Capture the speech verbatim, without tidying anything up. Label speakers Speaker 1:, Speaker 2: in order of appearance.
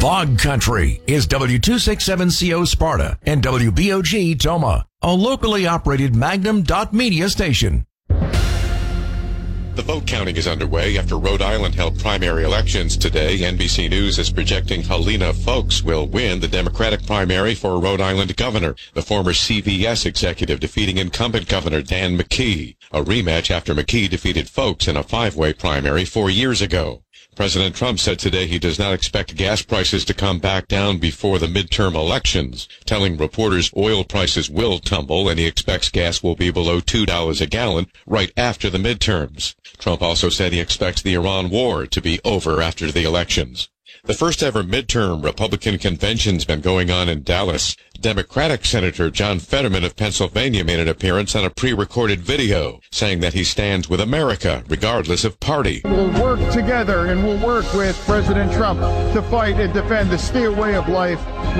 Speaker 1: Bog Country is W two sixty-seven C O Sparta and W B O G Toma, a locally operated Magnum dot media station.
Speaker 2: The vote counting is underway after Rhode Island held primary elections today. N B C News is projecting Helena Foulkes will win the Democratic primary for Rhode Island governor, the former C V S executive defeating incumbent Governor Dan McKee, a rematch after McKee defeated Foulkes in a five-way primary four years ago. President Trump said today he does not expect gas prices to come back down before the midterm elections, telling reporters oil prices will tumble and he expects gas will be below two dollars a gallon right after the midterms. Trump also said he expects the Iran war to be over after the elections. The first ever midterm Republican convention's been going on in Dallas. Democratic Senator John Fetterman of Pennsylvania made an appearance on a pre-recorded video, saying that he stands with America, regardless of party.
Speaker 3: We'll work together and we'll work with President Trump to fight and defend the stay way of life.